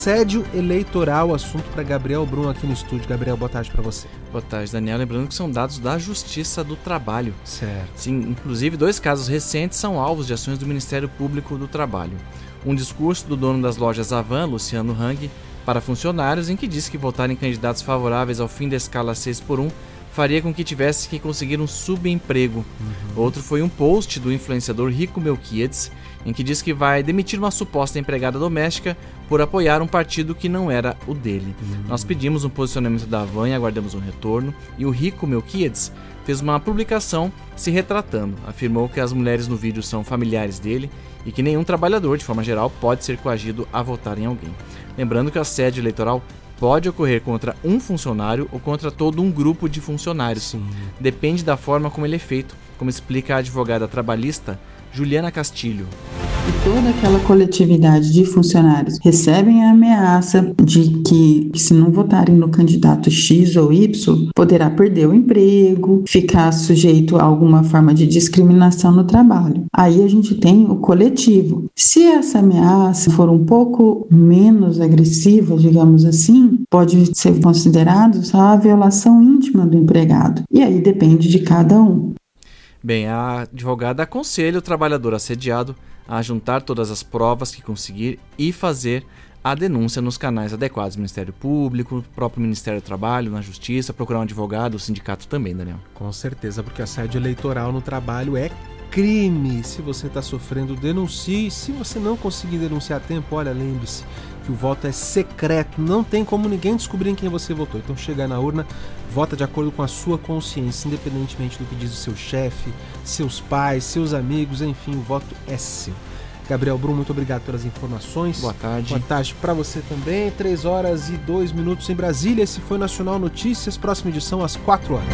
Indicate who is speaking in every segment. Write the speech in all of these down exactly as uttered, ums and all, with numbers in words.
Speaker 1: Assédio eleitoral, assunto para Gabriel Brum aqui no estúdio. Gabriel, boa tarde para você.
Speaker 2: Boa tarde, Daniel. Lembrando que são dados da Justiça do Trabalho.
Speaker 1: Certo.
Speaker 2: Sim, inclusive, dois casos recentes são alvos de ações do Ministério Público do Trabalho. Um discurso do dono das lojas Havan, Luciano Hang, para funcionários, em que disse que votar em candidatos favoráveis ao fim da escala seis por um faria com que tivesse que conseguir um subemprego. Uhum. Outro foi um post do influenciador Rico Melquiades, em que diz que vai demitir uma suposta empregada doméstica por apoiar um partido que não era o dele. Uhum. Nós pedimos um posicionamento da Havan e aguardamos um retorno, e o Rico Melquiades fez uma publicação se retratando. Afirmou que as mulheres no vídeo são familiares dele e que nenhum trabalhador, de forma geral, pode ser coagido a votar em alguém. Lembrando que o assédio eleitoral pode ocorrer contra um funcionário ou contra todo um grupo de funcionários.
Speaker 1: Sim. Depende
Speaker 2: da forma como ele é feito, como explica a advogada trabalhista Juliana Castilho.
Speaker 3: E toda aquela coletividade de funcionários recebem a ameaça de que, se não votarem no candidato X ou Y, poderá perder o emprego, ficar sujeito a alguma forma de discriminação no trabalho. Aí a gente tem o coletivo. Se essa ameaça for um pouco menos agressiva, digamos assim, pode ser considerado a violação íntima do empregado. E aí depende de cada um.
Speaker 2: Bem, a advogada aconselha o trabalhador assediado a juntar todas as provas que conseguir e fazer a denúncia nos canais adequados, Ministério Público, próprio Ministério do Trabalho, na Justiça, procurar um advogado, o sindicato também, Daniel.
Speaker 1: Com certeza, porque assédio eleitoral no trabalho é crime. Se você está sofrendo, denuncie. Se você não conseguir denunciar a tempo, olha, lembre-se que o voto é secreto, não tem como ninguém descobrir em quem você votou. Então chega na urna, vota de acordo com a sua consciência, independentemente do que diz o seu chefe, seus pais, seus amigos, enfim, o voto é seu. Gabriel Brum, muito obrigado pelas informações.
Speaker 2: Boa tarde.
Speaker 1: Boa tarde para você também. três horas e dois minutos em Brasília. Esse foi Nacional Notícias. Próxima edição às quatro horas.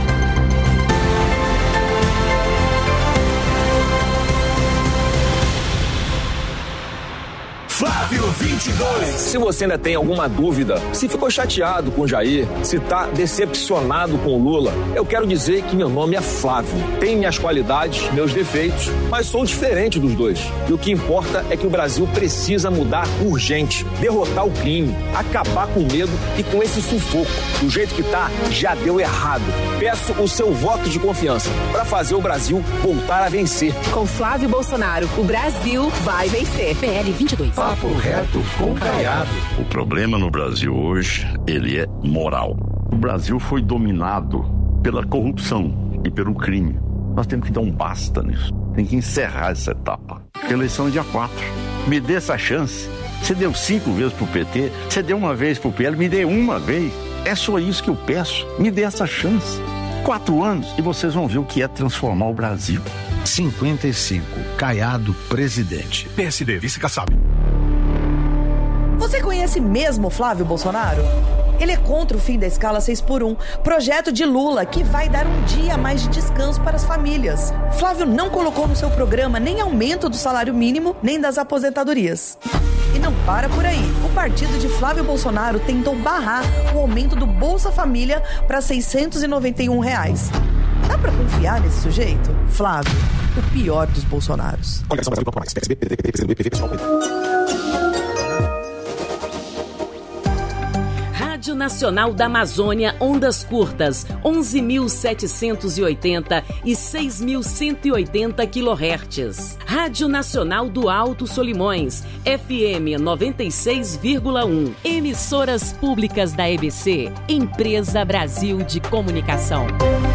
Speaker 4: Flávio vinte e dois. Se você ainda tem alguma dúvida, se ficou chateado com o Jair, se tá decepcionado com o Lula, eu quero dizer que meu nome é Flávio. Tenho minhas qualidades, meus defeitos, mas sou diferente dos dois. E o que importa é que o Brasil precisa mudar urgente, derrotar o crime, acabar com o medo e com esse sufoco. Do jeito que tá, já deu errado. Peço o seu voto de confiança para fazer o Brasil voltar a vencer.
Speaker 5: Com Flávio Bolsonaro, o Brasil vai vencer. P L vinte e dois.
Speaker 6: Papo reto com Caiado. O problema no Brasil hoje, ele é moral. O Brasil foi dominado pela corrupção e pelo crime. Nós temos que dar um basta nisso. Tem que encerrar essa etapa. A eleição é dia quatro. Me dê essa chance. Você deu cinco vezes pro P T, você deu uma vez pro P L, me dê uma vez. É só isso que eu peço. Me dê essa chance. Quatro anos e vocês vão ver o que é transformar o Brasil.
Speaker 7: cinquenta e cinco. Caiado, presidente.
Speaker 8: P S D, vice-Kassab.
Speaker 9: Você conhece mesmo Flávio Bolsonaro? Ele é contra o fim da escala seis por um, projeto de Lula que vai dar um dia a mais de descanso para as famílias. Flávio não colocou no seu programa nem aumento do salário mínimo, nem das aposentadorias. E não para por aí. O partido de Flávio Bolsonaro tentou barrar o aumento do Bolsa Família para seiscentos e noventa e um reais. Dá pra confiar nesse sujeito? Flávio, o pior dos Bolsonaros.
Speaker 5: Rádio Nacional da Amazônia, ondas curtas, onze mil setecentos e oitenta e seis mil cento e oitenta quilohertz. Rádio Nacional do Alto Solimões, F M noventa e seis vírgula um. Emissoras públicas da E B C, Empresa Brasil de Comunicação.